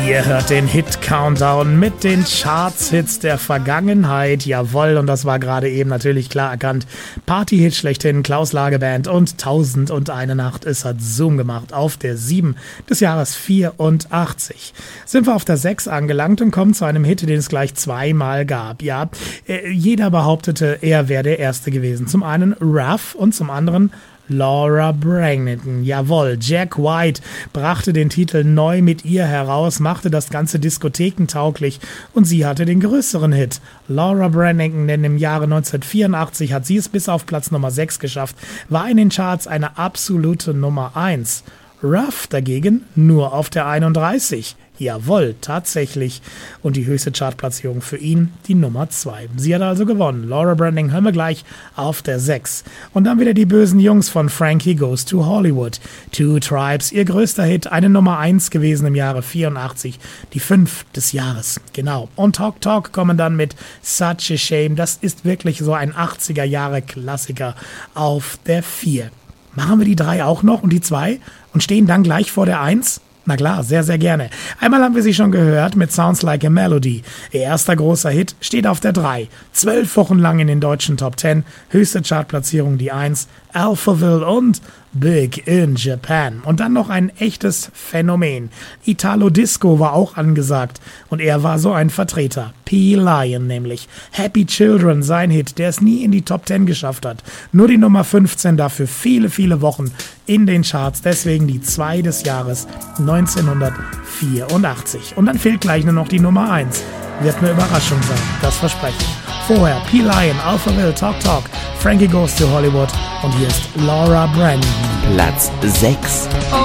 Ihr hört den Hit-Countdown mit den Charts-Hits der Vergangenheit. Jawohl, und das war gerade eben natürlich klar erkannt. Party-Hit schlechthin, Klaus Lage Band und 1001 Nacht. Es hat Zoom gemacht auf der 7 des Jahres 84. Sind wir auf der 6 angelangt und kommen zu einem Hit, den es gleich zweimal gab. Ja, jeder behauptete, er wäre der Erste gewesen. Zum einen Ruff und zum anderen Laura Branigan. Jawohl, Jack White brachte den Titel neu mit ihr heraus, machte das Ganze diskothekentauglich und sie hatte den größeren Hit. Laura Branigan, denn im Jahre 1984 hat sie es bis auf Platz Nummer 6 geschafft, war in den Charts eine absolute Nummer 1. Ruff dagegen nur auf der 31. Jawohl, tatsächlich. Und die höchste Chartplatzierung für ihn, die Nummer 2. Sie hat also gewonnen. Laura Branigan hören wir gleich auf der 6. Und dann wieder die bösen Jungs von Frankie Goes to Hollywood. Two Tribes, ihr größter Hit, eine Nummer 1 gewesen im Jahre 84. Die 5 des Jahres, genau. Und Talk Talk kommen dann mit Such a Shame. Das ist wirklich so ein 80er-Jahre-Klassiker auf der 4. Machen wir die 3 auch noch und die 2 und stehen dann gleich vor der 1? Na klar, sehr, sehr gerne. Einmal haben wir sie schon gehört mit Sounds Like a Melody. Ihr erster großer Hit steht auf der 3. 12 Wochen lang in den deutschen Top 10. Höchste Chartplatzierung die 1. Alphaville und Big in Japan. Und dann noch ein echtes Phänomen. Italo Disco war auch angesagt. Und er war so ein Vertreter. P. Lion nämlich. Happy Children, sein Hit, der es nie in die Top 10 geschafft hat. Nur die Nummer 15 dafür viele, viele Wochen in den Charts. Deswegen die 2 des Jahres 1984. Und dann fehlt gleich nur noch die Nummer 1. Wird eine Überraschung sein, das verspreche ich. Vorher P. Lion, Alphaville, Talk Talk, Frankie Goes to Hollywood und hier ist Laura Branigan. Platz 6. Oh,